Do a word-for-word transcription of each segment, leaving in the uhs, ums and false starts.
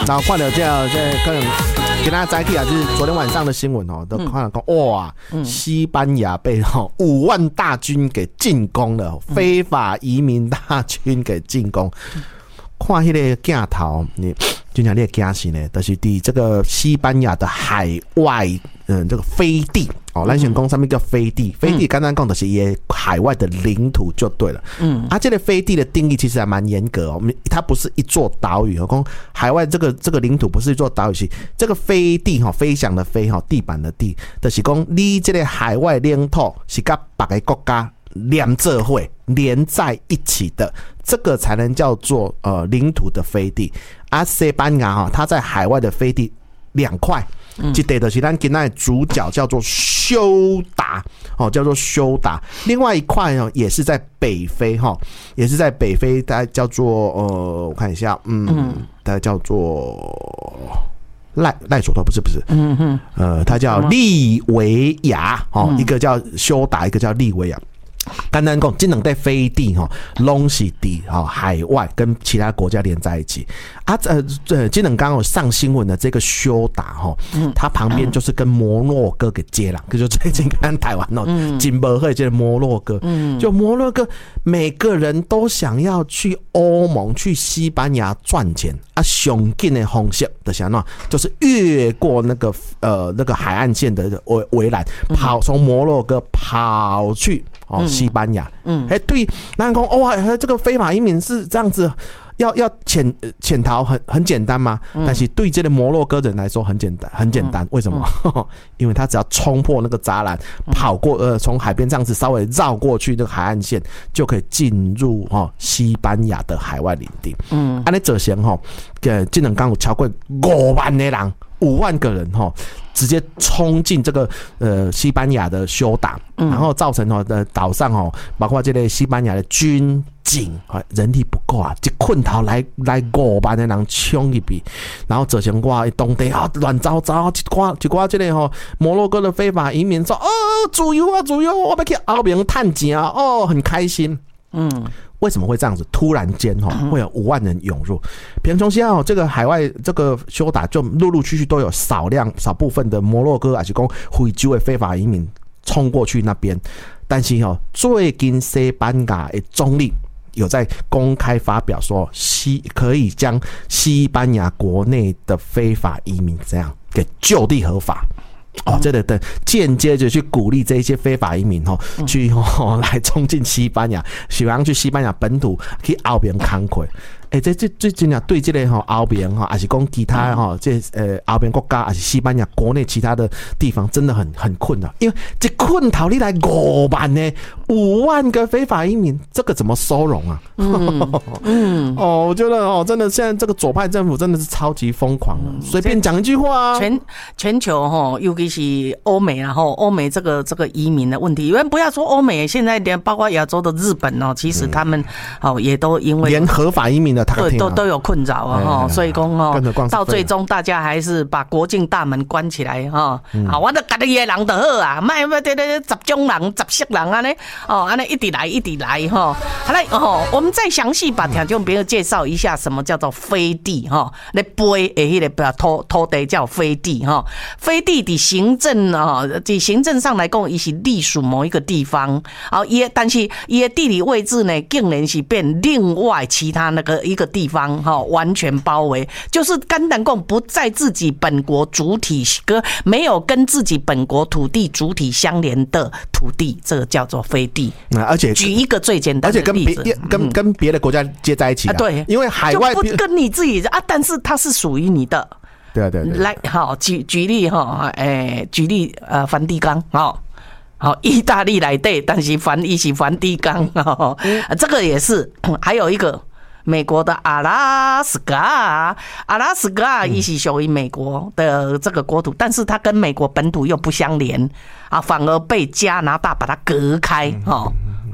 然后看到这这可能跟大家载体啊，就是昨天晚上的新闻哦，都看到说哇，西班牙被哈五万大军给进攻了，非法移民大军给进攻。看那个镜头，你就讲那个惊死呢，就是在这个西班牙的海外，嗯，这个飞地哦，咱先讲上面叫飞地，飞地刚刚讲的是也海外的领土就对了。嗯，啊，这个飞地的定义其实还蛮严格哦，它不是一座岛屿，讲海外这个这个领土不是一座岛屿，是这个飞地哈，飞翔的飞哈，地板的地，就是讲你这个海外领土是跟别个国家连这会连在一起的，这个才能叫做呃领土的飞地。啊，西班牙哈，它在海外的飞地两块，一块就是咱今天的主角叫做休达哦，叫做休达。另外一块呢，也是在北非哈，也是在北非，大概叫做呃，我看一下，嗯，大概叫做。赖赖索托不是不是，嗯哼，呃，它叫利维亚哦，嗯、一个叫休达，一个叫利维亚。简单讲，这两块飞地哈，拢是地哈海外跟其他国家连在一起啊。呃，呃，这两刚有上新闻的这个休达哈，它旁边就是跟摩洛哥给接壤，就最近看台湾哦，金伯会这摩洛哥，就摩洛哥每个人都想要去欧盟、去西班牙赚钱啊，上紧的方式的想那就是越过那个呃那个海岸线的围围栏，跑从摩洛哥跑去。哦，西班牙，嗯，哎，对，那讲哇，这个非法移民是这样子，要要潜潜逃很很简单吗？嗯、但是对这个摩洛哥人来说很简单，很简单。嗯、为什么？嗯、因为他只要冲破那个栅栏，跑过呃，从海边这样子稍微绕过去那个海岸线，就可以进入哈、哦、西班牙的海外领地。嗯，按你走前哈，呃，这两刚有超过五万的人，五万个人哈。直接冲进这个呃西班牙的休达，然后造成哦的岛上哦，包括这类西班牙的军警啊，人力不够啊，一困头来来五万的人冲一笔，然后造成哇当地啊乱糟糟，一挂一挂这类吼摩洛哥的非法移民说哦自由啊自由，我要去欧盟探钱啊，哦很开心，嗯。为什么会这样子？突然间哈，会有五万人涌入。平常时啊，这个海外这个休达就陆陆续续都有少量少部分的摩洛哥还是讲非洲的非法移民冲过去那边。但是哈，最近西班牙的总理有在公开发表说，西可以将西班牙国内的非法移民这样给就地合法。哦，这个的间接就去鼓励这些非法移民哦，去哦来冲进西班牙，喜欢去西班牙本土去欧边慷慨。哎、欸，这这最近啊，对这个哈欧边哈，还是讲其他哈这呃欧边国家，还是西班牙国内其他的地方，真的很很困难，因为这困逃你来五万呢，五万个非法移民，这个怎么收容啊？嗯，嗯哦，我觉得哦，真的现在这个左派政府真的是超级疯狂了，随便讲一句话啊， 全全球哈，尤其是欧美然后欧美这个这个移民的问题，因为不要说欧美，现在连包括亚洲的日本哦，其实他们哦也都因为连合法移民的。 对，都都有困扰啊，哈，所以讲哦，到最终大家还是把国境大门关起来哈。好，我都家己的人就好啊，卖卖这这十种人、十色人啊呢，哦，安尼一直来一直来哈。好来哦，我们再详细把听众朋友介绍一下什么叫做飞地哈。那飞的迄个土土地叫飞地哈，飞地的行政啊，在行政上来讲，伊是隶属某一个地方，好，也但是伊的地理位置呢，竟然是变另外其他那个。一个地方哈，完全包围，就是简单讲不在自己本国主体跟没有跟自己本国土地主体相连的土地，这个叫做飞地。 而且举一个最简单的例子， 而且跟别跟跟别的国家接在一起、啊啊，对， 因为海外就不跟你自己啊，但是它是属于你的。 对对对。 来，好举举例哈，诶，举例呃，梵蒂冈好。好，意大利来对，但是梵伊是梵蒂冈哦，这个也是，还有一个。美国的阿拉斯加，阿拉斯加也是属于美国的这个国土，但是它跟美国本土又不相连啊，反而被加拿大把它隔开哈。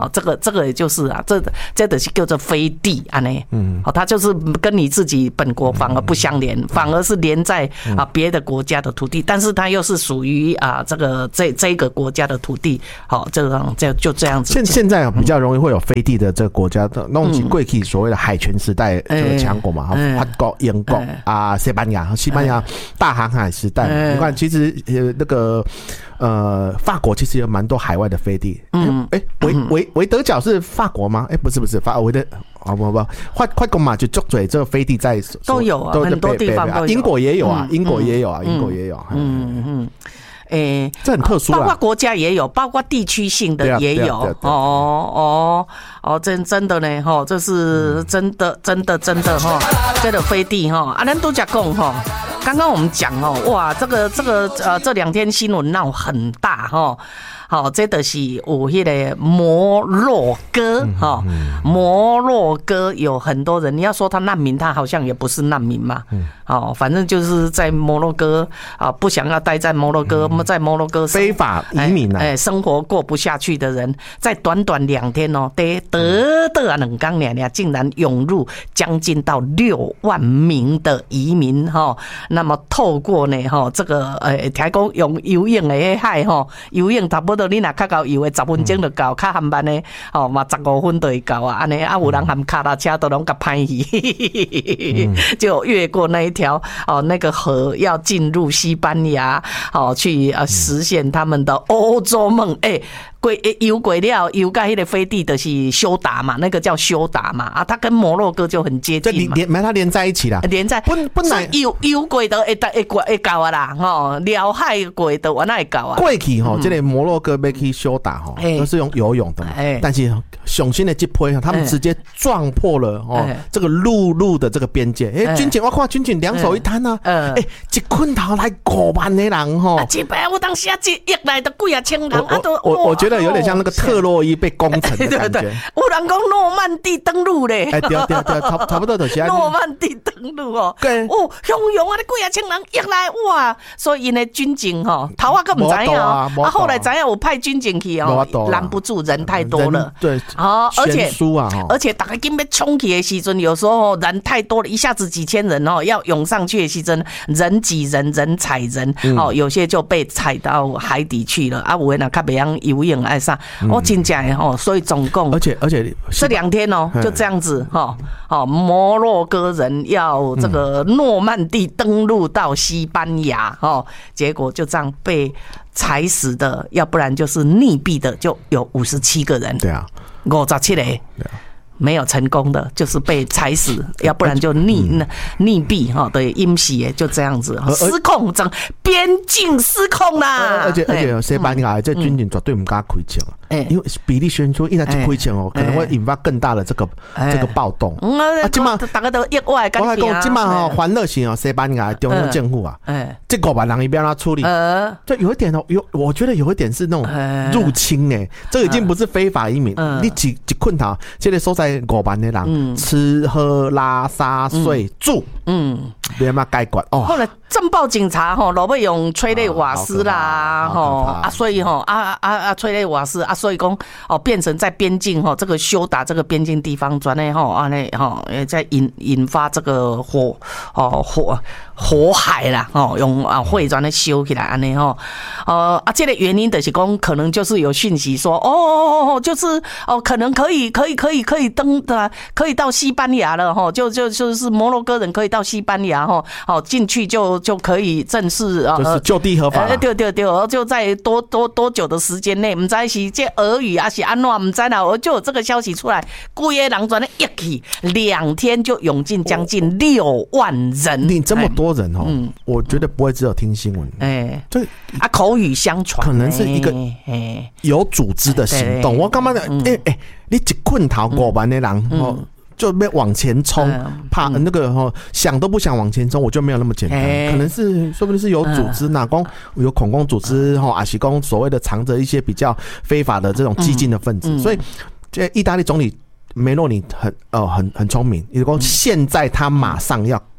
哦，这个这个也就是啊，这这的是叫做飞地啊呢，嗯，哦，它就是跟你自己本国反而不相连，嗯、反而是连在啊别的国家的土地，但是它又是属于啊这个这这个国家的土地，好、哦，这样这就这样子。 现现在比较容易会有飞地的这个国家的，弄起过去所谓的海权时代就是强国嘛，嗯、法国、英国啊、西班牙、西班牙大航海时代，嗯、你看其实呃那个。呃，法国其实有蛮多海外的飞地。嗯，哎、欸，维维维德角是法国吗？哎、欸，不是不是，法维德，哦不不，快快讲嘛，就足嘴这个飞地在都有啊，很多地方都有。 英国也有啊，英国也有啊，英国也有。嗯嗯。诶、欸，这很特殊啊， 包括国家也有，包括地区性的也有。哦哦哦，真真的呢，哈，这是真的，真的，真的哈，这个飞地哈，啊，咱都讲讲哈。刚刚我们讲哦，哇，这个这个呃，这两天新闻闹很大哈。好，这就是有迄个摩洛哥哈，摩洛哥有很多人，你要说他难民，他好像也不是难民嘛。好，反正就是在摩洛哥啊，不想要待在摩洛哥，在摩洛哥非法移民啊， 哎，生活过不下去的人，在短短两天哦，得得得啊，两刚两年竟然涌入将近到六万名的移民哈。那么透过呢哈，这个呃，听讲用游泳的海哈，游泳差不多。你若较高游的十分钟就到，较含慢的哦嘛十五分就会到啊，安尼啊有人含脚踏车都拢甲歹去，就越过那一条哦那个河，要进入西班牙哦去呃实现他们的欧洲梦哎。欸过游过了，游到迄个飞地就是休达嘛，那个叫休达嘛啊，它跟摩洛哥就很接近嘛， 连连它连在一起啦， 连在本本来游游过的会会会会到啊啦，吼，辽海过的我那会到啊。 过去吼，这个摩洛哥要去休达吼，都是用游泳的嘛，但是上新的这批他们直接撞破了哦这个陆路的这个边界，哎，军警我看军警两手一摊啊，哎，一困头来五万的人吼， 啊，一百我当时啊一一来都几啊千人啊都， 我我觉得。有点像那个特洛伊被攻城的感觉。 有人讲诺曼底登陆咧， 哎，对对对，差差不多就是诺曼底登陆哦。对，哦，汹涌啊，你几啊千人一来哇，所以因的军警吼，头啊个唔知啊，啊后来知影有派军警去哦，拦不住人太多了。 对， 哦，而且而且大家今要冲去的时阵，有时候人太多了，一下子几千人哦，要涌上去的时阵，人挤人，人踩人，哦，有些就被踩到海底去了。啊，有的那较袂晓游泳。爱上我真正的吼，所以总共而且而且这两天哦，就这样子哈，好摩洛哥人要这个诺曼底登陆到西班牙哦，结果就这样被踩死的，要不然就是溺毙的，就有五十七个人。 对啊， 五十七个。对啊。没有成功的，就是被踩死，要不然就溺溺毙哈，对，淹死就这样子，失控，整边境失控啦。 而且而且西班牙这军警绝对唔敢开枪啊，因为比利宣说一旦去开枪哦，可能会引发更大的这个这个暴动。 啊，今嘛大家都意外感觉。 我讲今嘛哈欢乐型哦，西班牙中央政府啊，这五万人一边他处理，就有一点哦，有我觉得有一点是那种入侵哎，这已经不是非法移民，你几几困他，现在收在。五万的人、嗯、吃喝拉撒睡、嗯、住，嗯，别嘛该管哦。 后来镇暴警察吼，老被用催泪瓦斯啦，吼啊，所以吼啊啊啊催泪瓦斯啊，所以讲哦，变成在边境吼这个修打这个边境地方转内吼啊内吼，在引引发这个火哦火火海啦，吼用啊会转内修起来安内吼，呃啊，这个原因就是讲可能就是有讯息说哦哦哦，就是哦可能可以可以可以可以登的，可以到西班牙了吼，就就就是摩洛哥人可以到西班牙吼，哦进去就就可以正式啊， 就是就地合法。 对对对，就在多多多久的时间内，唔知是这俄语还是安怎，唔知啦，我就有这个消息出来，规个人转的一起，两天就涌进将近六万人。 你这么多人哦，嗯，我觉得不会只有听新闻，哎，这啊口语相传， 可能是一个有组织的行动。我干嘛的？哎哎，你一困头五万的人哦。就没往前冲，怕那个哈想都不想往前冲，我就没有那么简单。可能是说不定是有组织，哪公有恐攻组织哈，阿西公所谓的藏着一些比较非法的这种激进的分子。所以，这意大利总理梅洛尼很呃很很聪明，也说现在他马上要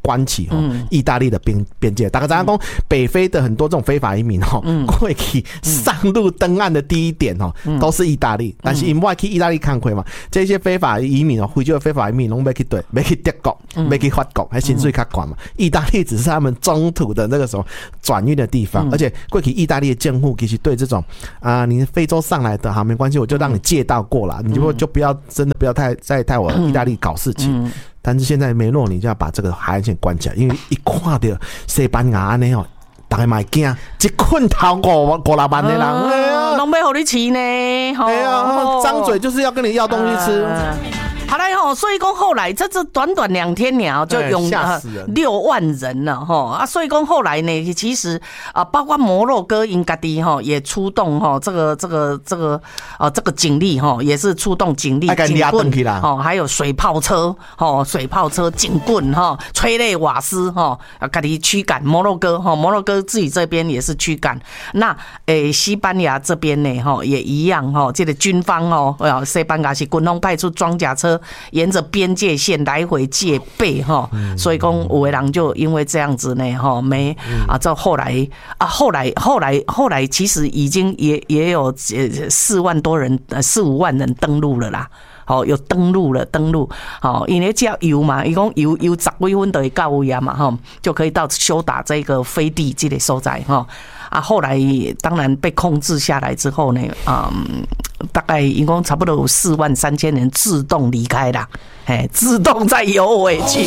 关起哦意大利的边边界。大家刚刚讲北非的很多这种非法移民哦，过去上路登岸的第一点哦，都是意大利。但是因为去意大利看亏嘛，这些非法移民哦，非洲的非法移民拢要去对，要去德国，要去法国，还薪水较高嘛。意大利只是他们中途的那个什么转运的地方，而且过去意大利的政府其实对这种啊，你非洲上来的哈，没关系，我就让你借道过啦，你就就不要真的不要太再太我意大利搞事情。但是现在梅洛尼就要把这个海岸线关起来，因为一看到西班牙安尼哦，大家嘛惊，一困头五五六万的人，哎呀， 拢要互你饲呢， 哎呀，张嘴就是要跟你要东西吃。 好来吼，所以讲后来这这短短两天呢，就用六万人了哈啊，所以讲后来呢，其实啊，包括摩洛哥因家己哈也出动哈，这个这个这个啊这个警力哈也是出动警力、警棍哦，还有水炮车哦，水炮车、警棍哈、催泪瓦斯哈，啊，家己驱赶摩洛哥哈，摩洛哥自己这边也是驱赶。那诶，西班牙这边呢哈也一样哈，这个军方哦，西班牙是军方派出装甲车。沿着边界线来回戒备哈，所以讲有的人就因为这样子呢哈，没啊，这后来啊，后来后来后来其实已经也也有四万多人，四五万人登陆了啦。好，有登陆了，登陆好，因为只要游嘛，伊讲游游十几分就会到位啊嘛，哈，就可以到修打这个飞地这个所在哈。啊，后来当然被控制下来之后呢，嗯，大概一共差不多有四万三千人自动离开啦，哎，自动再游回去。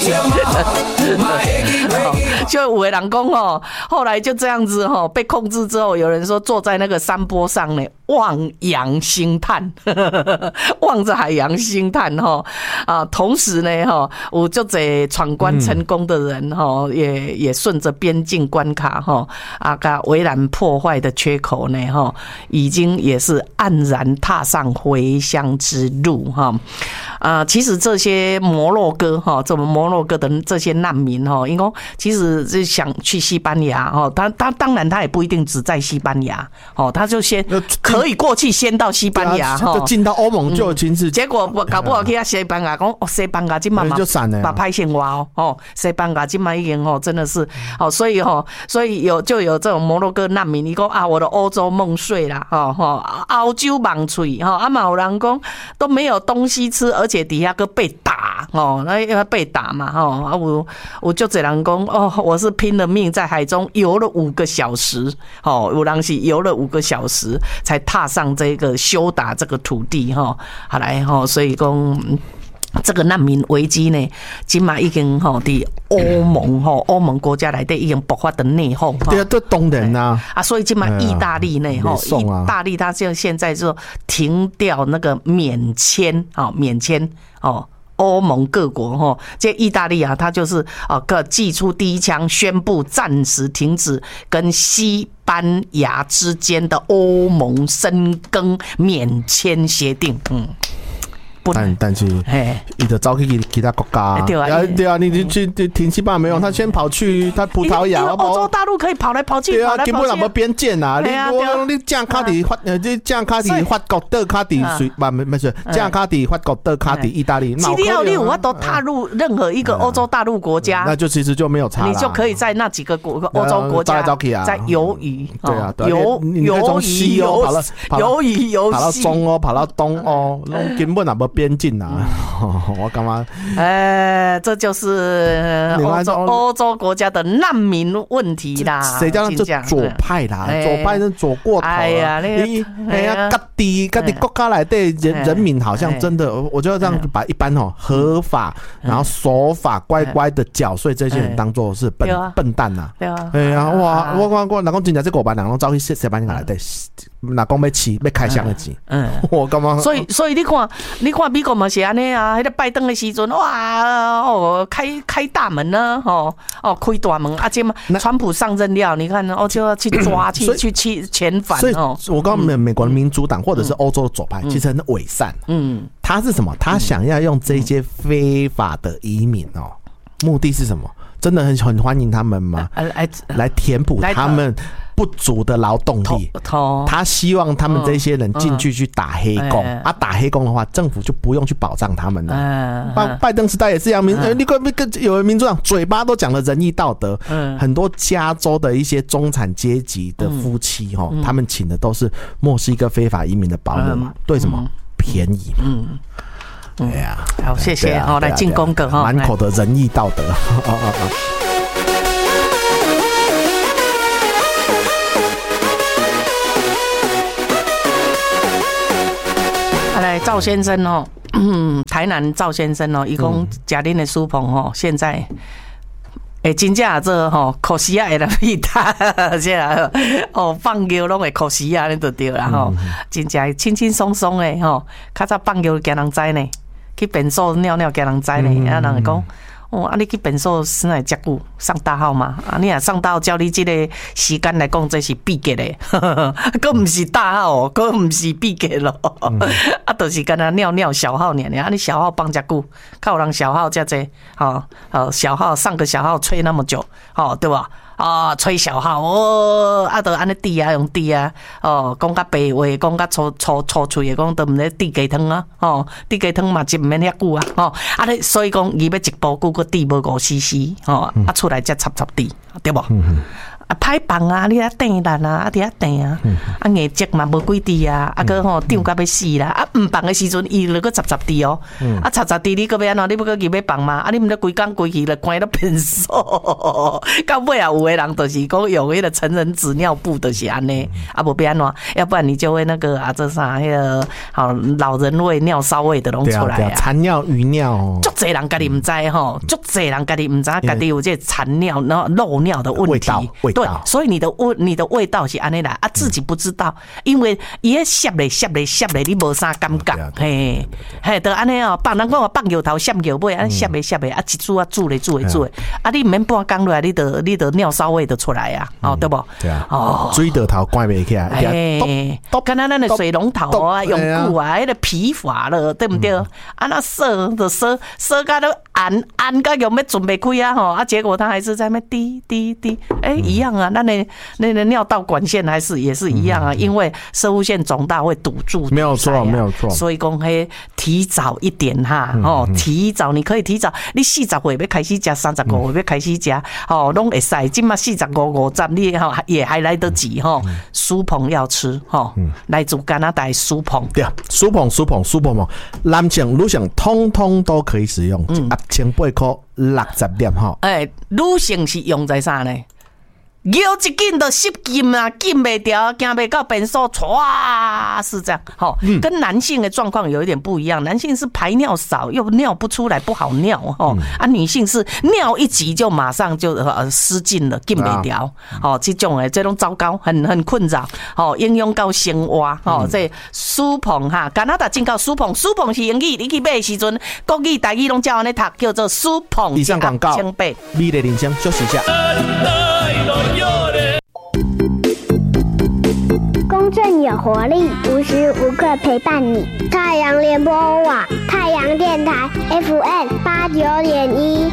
就有的人讲哦，后来就这样子哈，被控制之后，有人说坐在那个山坡上呢，望洋兴叹，望着海洋兴叹哈啊，同时呢哈，有就这闯关成功的人哈，也也顺着边境关卡哈啊，个围栏破坏的缺口呢哈，已经也是黯然踏上回乡之路哈啊，其实这些摩洛哥哈，这摩洛哥的这些难民哈，因为其实是想去西班牙哈，他他当然他也不一定只在西班牙哦，他就先可以过去先到西班牙哈， 就进到欧盟就已经是， 结果搞不好去西班牙讲哦，西班牙今嘛嘛把拍线挖哦，哦，西班牙今嘛已经哦真的是哦，所以哦，所以有就有这种摩洛哥难民，你讲啊，我的欧洲梦碎啦，哈哈，欧洲梦碎哈，啊嘛有人讲都没有东西吃，而且底下个被打哦，那被打嘛哈，啊我我就这人讲哦，我是拼了命在海中游了五个小时，哦，有人是游了五个小时才踏上这个修打这个土地哈，好来哈，所以讲。这个难民危机呢，今嘛已经吼伫欧盟吼欧盟国家内底已经爆发的内讧。 对啊，这当然啦。 啊，所以今嘛意大利呢吼，意大利它就现在就停掉那个免签啊，免签哦。欧盟各国哈，这意大利啊，它就是啊，个祭出第一枪，宣布暂时停止跟西班牙之间的欧盟申根免签协定。嗯。 但但是，你的走去其他国家，对啊，对啊，你你去停西班牙没用，他先跑去他葡萄牙， 欧洲大陆可以跑来跑去， 对啊，根本那么边界啊，你我你降卡底法，呃，你降卡底法国的卡底水，不没没事，降卡底法国的卡底意大利， 只要你我都踏入任何一个欧洲大陆国家， 那就其实就没有差， 你就可以在那几个国欧洲国家在游移， 对啊， 游游移游跑了游移游跑到中欧，跑到东欧，根本那么。边境啊，我干嘛？ 呃，这就是欧洲欧洲国家的难民问题啦。 谁叫这左派啦？左派是左过头了。哎呀，你哎呀，各地各地国家来的人人民好像真的，我就要这样把一般哦合法，然后守法乖乖的缴税这些人当做是笨笨蛋呐。对啊，哎呀，哇，我我我，哪讲真正这五班人拢走去西班牙来的，哪讲要起要开箱的钱？嗯，我干嘛？ 所以所以你看，你看。美国嘛是安尼啊，迄个拜登的时阵，哇哦，开开大门呢，哦哦，开大门啊！这嘛，川普上任了，你看哦，就要去抓，去去去遣返哦。 我告诉你，美国的民主党或者是欧洲的左派，其实很伪善。嗯，他是什么？他想要用这些非法的移民哦，目的是什么？ 真的很很欢迎他们吗？来来填补他们不足的劳动力，他希望他们这些人进去去打黑工、嗯嗯、啊，打黑工的话，政府就不用去保障他们了。嗯，拜拜登时代也是一样，民、嗯、你跟跟有的民主党嘴巴都讲了仁义道德，嗯，很多加州的一些中产阶级的夫妻哈、嗯，他们请的都是墨西哥非法移民的保姆嘛、嗯，对什么、嗯、便宜嘛，嗯。 嗯，对呀、啊，好，谢谢，好、啊，来进攻个哈， 满口的仁义道德，哦哦哦。 啊，来赵先生哦，嗯，台南赵先生哦，伊讲家恁的书棚哦，现在。诶，真正这吼，可惜啊，会来比他，这啊，哦，放牛拢会可惜啊，你就对啦吼，真正轻轻松松诶吼，较早放牛惊人知呢，去便所尿尿惊人知呢，啊，人会讲。哦，啊！你去便所使哪遮久上大号嘛？啊，你若上大号，照你这个时间来讲，这是必结的，佫唔是大号，佫唔是必结咯。嗯、啊，就是干那尿尿小号尔尔，啊，你小号放遮久，较有人小号遮济，吼、哦，小号上个小号吹那么久，吼、哦，对吧？哦，吹小号哦，啊，都安尼滴啊，用滴啊，哦，讲较白话，讲较粗粗粗脆的，讲都毋咧滴鸡汤啊，哦，滴鸡汤嘛，就毋免遐久啊，哦，啊，你所以讲，伊要一包久，佮滴无五 C C， 哦，啊，出来才插插滴，对无？嗯啊，歹放啊，你啊订烂啊，啊伫遐订啊，啊硬质嘛无几滴啊，啊个吼丢到要死啦，啊唔放的时阵，伊就搁插插滴哦，啊插插滴你搁要安怎？你要搁入要放嘛？啊你毋得规工规去了关到便所，到尾啊有的人就是讲用迄个成人纸尿布就是安尼，啊无要安怎？要不然你就会那个啊这啥迄个好老人味、尿骚味的拢出来啊， 残尿、余尿哦， 足侪人家己毋知吼，足侪人家己毋知家己有这残尿、然后漏尿的问题。对，所以你的味你的味道是安尼来啊，自己不知道，因为伊迄摄咧摄咧摄咧，你无啥感觉，嘿，嘿，得安尼哦，放人讲话放牛头摄牛尾，啊摄咧摄咧，啊一煮啊煮咧煮咧煮咧，啊你毋免半工落来，你得你得尿骚味就出来啊，哦对不？ 对啊，哦，水道头关袂起来， 哎，敢若咱的水龙头啊，用久啊，迄个疲乏了，对不对？啊那射就射射到都按按到有没准备开啊吼，啊结果他还是在那滴滴滴，哎一样啊，那。那那个尿道管线还是也是一样啊，因为射物线肿大会堵住， 没有错，没有错。 所以讲，嘿，提早一点哈，哦，提早你可以提早，你四十岁要开始吃，三十五岁要开始吃，哦，拢会使。今嘛四十五五十，你哈也还来得及哈。酥膨要吃哈，来自加拿大酥膨， 对，酥膨酥膨酥膨膨，男性女性通通都可以使用，一千八块六十粒哈。 哎，女性是用在啥呢？摇一紧就失禁啊，禁袂掉，行袂到便所，唰是这样。好，跟男性的状况有一点不一样。男性是排尿少，又尿不出来，不好尿哦。啊，女性是尿一急就马上就呃失禁了，禁袂掉。哦，这种诶，这种糟糕，很很困扰。哦，影响到生活。哦，这酥膨哈，加拿大进口酥膨，酥膨是英语，你去买的时阵，国语、台语拢叫安尼读，叫做酥膨。 以上广告，美丽人生休息一下。 公正有活力，无时无刻陪伴你。太阳联播网，太阳电台 F M 八九点一。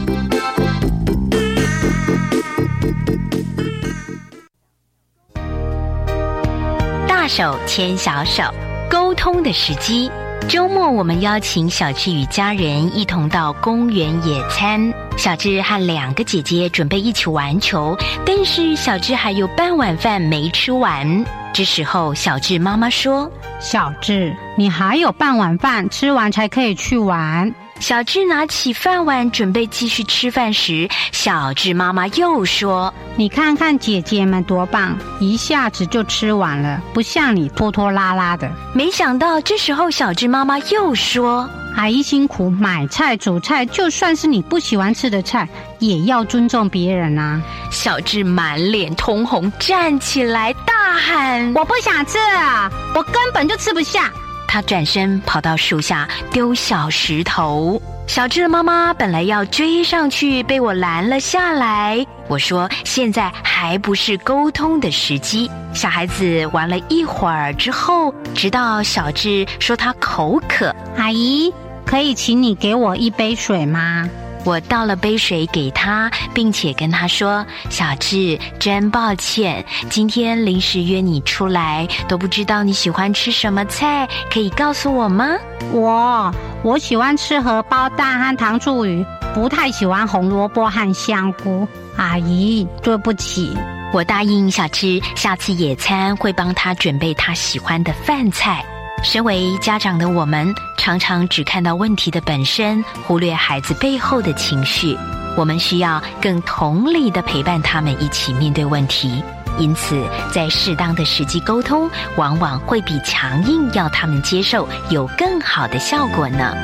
大手牵小手，沟通的时机。周末我们邀请小智与家人一同到公园野餐。小智和两个姐姐准备一起玩球，但是小智还有半碗饭没吃完。这时候小智妈妈说： 小智，你还有半碗饭，吃完才可以去玩。 小智拿起饭碗准备继续吃饭时，小智妈妈又说： 你看看姐姐们多棒，一下子就吃完了，不像你拖拖拉拉的。 没想到这时候小智妈妈又说： 阿姨辛苦买菜煮菜，就算是你不喜欢吃的菜，也要尊重别人啊。 小智满脸通红，站起来大喊： 我不想吃啊，我根本就吃不下。 他转身跑到树下丢小石头，小智的妈妈本来要追上去，被我拦了下来。我说现在还不是沟通的时机。小孩子玩了一会儿之后，直到小智说他口渴， 阿姨可以请你给我一杯水吗？ 我倒了杯水给他，并且跟他说：小智，真抱歉，今天临时约你出来，都不知道你喜欢吃什么菜，可以告诉我吗？ 我我喜欢吃荷包蛋和糖醋鱼，不太喜欢红萝卜和香菇。阿姨，对不起。 我答应小智，下次野餐会帮他准备他喜欢的饭菜。身为家长的我们，常常只看到问题的本身，忽略孩子背后的情绪。我们需要更同理地陪伴他们一起面对问题。因此，在适当的时机沟通，往往会比强硬要他们接受有更好的效果呢。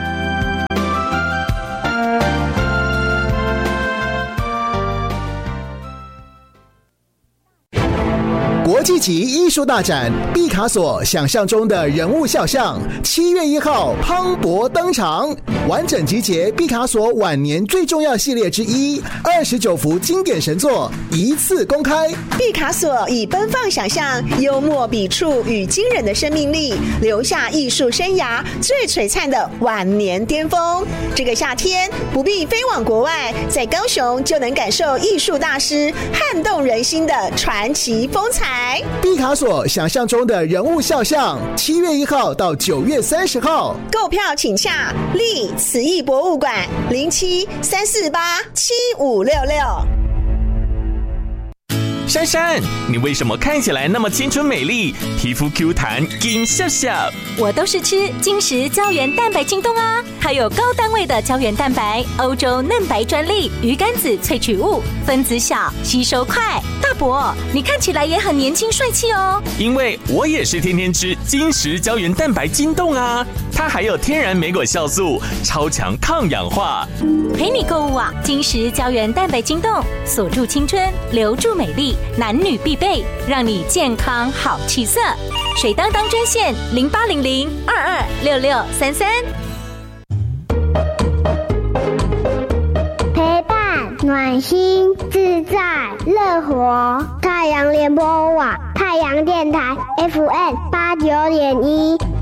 国际级艺术大展毕卡索想象中的人物肖像，七月一号磅礴登场，完整集结毕卡索晚年最重要系列之一，二十九幅经典神作一次公开。 毕卡索以奔放想象、幽默笔触与惊人的生命力，留下艺术生涯最璀璨的晚年巅峰。这个夏天不必飞往国外，在高雄就能感受艺术大师撼动人心的传奇风采。 毕卡索想象中的人物肖像，七月一号到九月三十号， 购票请洽立慈艺博物馆零七三四八七五六六。 珊珊，你为什么看起来那么青春美丽，皮肤 Q 弹金笑笑？ 我都是吃金石胶原蛋白京东啊，它有高单位的胶原蛋白，欧洲嫩白专利，鱼肝子萃取物，分子小，吸收快。大伯，你看起来也很年轻帅气哦。 因为我也是天天吃金石胶原蛋白京东啊，它还有天然莓果酵素，超强抗氧化。 陪你购物啊，金石胶原蛋白京东，锁住青春，留住美丽。男女必备，让你健康好气色。水当当专线零八零零二二六六三三。 陪伴暖心自在乐活，太阳联播网太阳电台 F M 八九点一。